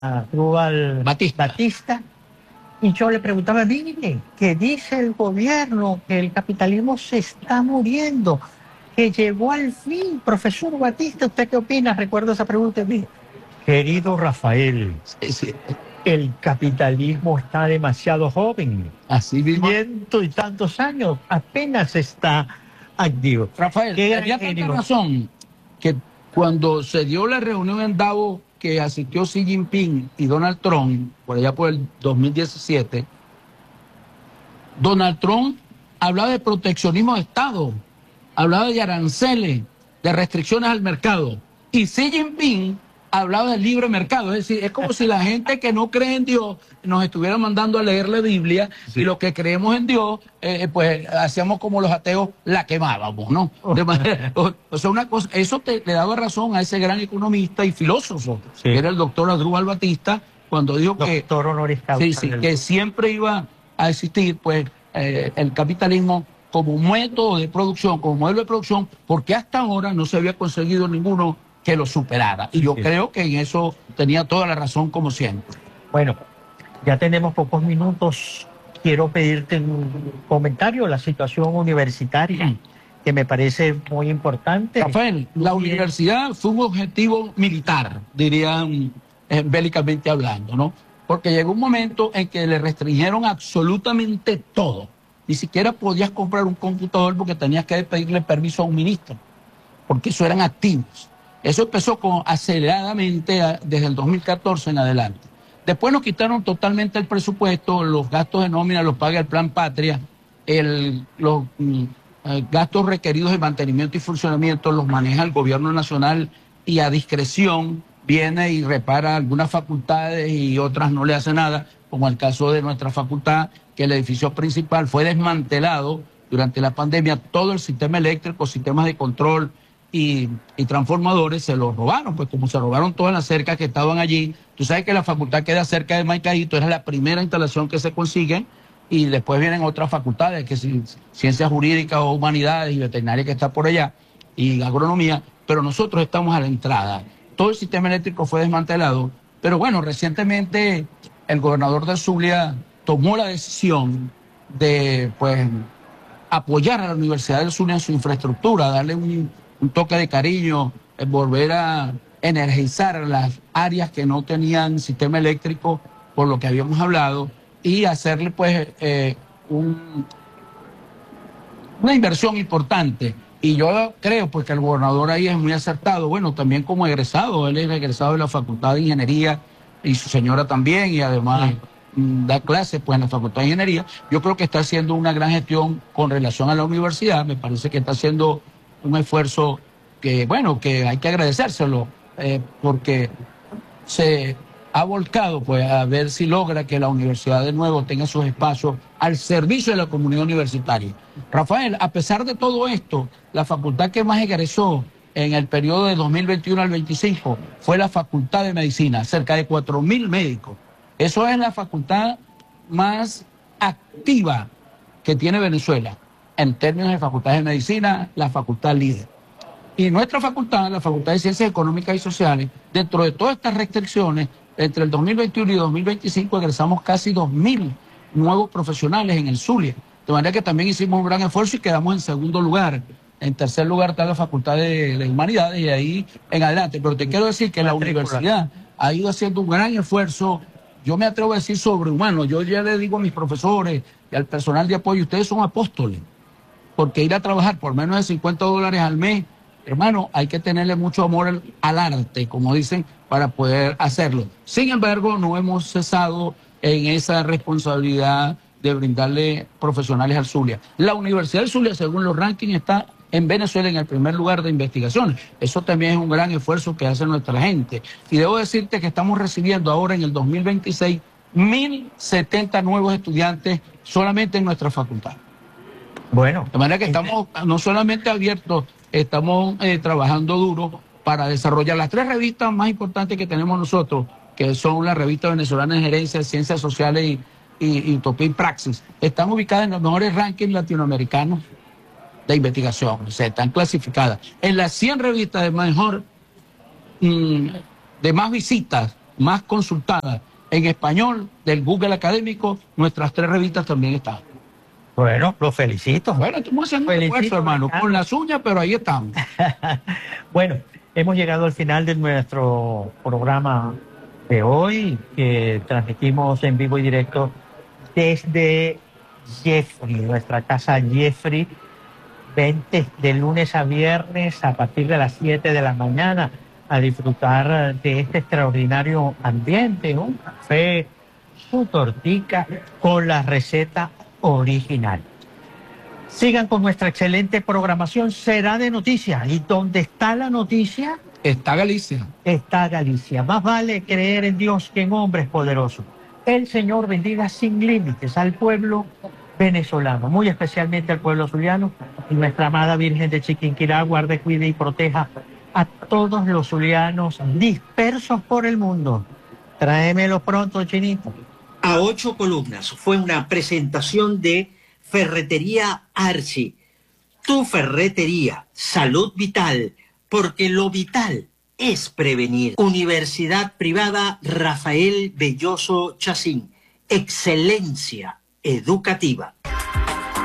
Aníbal Batista, y yo le preguntaba, mire, ¿qué dice el gobierno? Que el capitalismo se está muriendo, que llegó al fin. Profesor Batista, ¿usted qué opina? Recuerdo esa pregunta. Querido Rafael, el capitalismo está demasiado joven. Así mismo. Ciento y tantos años, apenas está activo. Rafael, tenía tanta razón que cuando se dio la reunión en Davos que asistió Xi Jinping y Donald Trump, por allá por el 2017, Donald Trump hablaba de proteccionismo de Estado, hablaba de aranceles, de restricciones al mercado, y Xi Jinping hablaba del libre mercado. Es decir, es como si la gente que no cree en Dios nos estuviera mandando a leer la Biblia, y los que creemos en Dios, pues hacíamos como los ateos, la quemábamos, ¿no? De manera, o sea, una cosa, eso le daba razón a ese gran economista y filósofo, que era el doctor Aníbal Batista, cuando dijo doctor honoris causa, que siempre iba a existir, pues, el capitalismo como método de producción, como modelo de producción, porque hasta ahora no se había conseguido ninguno que lo superara. Y yo creo que en eso tenía toda la razón, como siempre. Bueno, ya tenemos pocos minutos. Quiero pedirte un comentario, la situación universitaria, que me parece muy importante. Rafael, la universidad fue un objetivo militar, dirían bélicamente hablando, ¿no? Porque llegó un momento en que le restringieron absolutamente todo. Ni siquiera podías comprar un computador porque tenías que pedirle permiso a un ministro, porque eso eran activos. Eso empezó aceleradamente desde el 2014 en adelante. Después nos quitaron totalmente el presupuesto, los gastos de nómina los paga el Plan Patria, los gastos requeridos de mantenimiento y funcionamiento los maneja el gobierno nacional y a discreción viene y repara algunas facultades y otras no le hace nada, como el caso de nuestra facultad, que el edificio principal fue desmantelado durante la pandemia, todo el sistema eléctrico, sistemas de control y transformadores se los robaron, pues como se robaron todas las cercas que estaban allí. Tú sabes que la facultad queda cerca de Maicaíto, era la primera instalación que se consigue, y después vienen otras facultades, que ciencias jurídicas o humanidades y veterinaria que está por allá, y agronomía, pero nosotros estamos a la entrada. Todo el sistema eléctrico fue desmantelado, pero bueno, recientemente el gobernador de Zulia tomó la decisión de, pues, apoyar a la Universidad del Zulia en su infraestructura, darle un toque de cariño, volver a energizar las áreas que no tenían sistema eléctrico, por lo que habíamos hablado, y hacerle pues una inversión importante. Y yo creo pues que el gobernador ahí es muy acertado. Bueno, también como egresado, él es egresado de la Facultad de Ingeniería y su señora también, y además da clases pues en la Facultad de Ingeniería. Yo creo que está haciendo una gran gestión con relación a la universidad. Me parece que está haciendo un esfuerzo que, bueno, que hay que agradecérselo, porque se ha volcado pues a ver si logra que la universidad de nuevo tenga sus espacios al servicio de la comunidad universitaria. Rafael, a pesar de todo esto, la facultad que más egresó en el periodo de 2021 al 25 fue la Facultad de Medicina, cerca de 4.000 médicos. Eso es la facultad más activa que tiene Venezuela en términos de facultades de medicina, la facultad líder. Y nuestra facultad, la Facultad de Ciencias Económicas y Sociales, dentro de todas estas restricciones, entre el 2021 y 2025 egresamos casi 2.000 nuevos profesionales en el Zulia. De manera que también hicimos un gran esfuerzo y quedamos en segundo lugar. En tercer lugar está la Facultad de Humanidades y ahí en adelante. Pero te quiero decir que la universidad ha ido haciendo un gran esfuerzo, yo me atrevo a decir sobrehumano. Yo ya le digo a mis profesores y al personal de apoyo, ustedes son apóstoles, porque ir a trabajar por menos de $50 al mes, hermano, hay que tenerle mucho amor al arte, como dicen, para poder hacerlo. Sin embargo, no hemos cesado en esa responsabilidad de brindarle profesionales al Zulia. La Universidad del Zulia, según los rankings, está en Venezuela en el primer lugar de investigaciones. Eso también es un gran esfuerzo que hace nuestra gente. Y debo decirte que estamos recibiendo ahora en el 2026 1.070 nuevos estudiantes solamente en nuestra facultad. Bueno. De manera que estamos no solamente abiertos, estamos trabajando duro para desarrollar las 3 revistas más importantes que tenemos nosotros, que son la revista venezolana de gerencia, ciencias sociales y utopía y praxis. Están ubicadas en los mejores rankings latinoamericanos de investigación, o sea, están clasificadas en las 100 revistas de más visitas más consultadas en español del Google académico. Nuestras 3 revistas también están. Bueno, los felicito. Bueno, estamos haciendo un esfuerzo, hermano, con las uñas, pero ahí estamos. Bueno, hemos llegado al final de nuestro programa de hoy, que transmitimos en vivo y directo desde Jeffrey, nuestra casa Jeffrey. 20 de lunes a viernes a partir de las 7 de la mañana a disfrutar de este extraordinario ambiente, un café, su tortica con la receta original. Sigan con nuestra excelente programación, será de noticias. ¿Y dónde está la noticia? Está Galicia. Está Galicia. Más vale creer en Dios que en hombres poderosos. El Señor bendiga sin límites al pueblo venezolano, muy especialmente al pueblo zuliano, y nuestra amada Virgen de Chiquinquirá guarde, cuide y proteja a todos los zulianos dispersos por el mundo. Tráemelo pronto, Chinito. A 8 columnas fue una presentación de Ferretería Archie. Tu ferretería, salud vital, porque lo vital es prevenir. Universidad Privada Rafael Belloso Chacín. Excelencia educativa.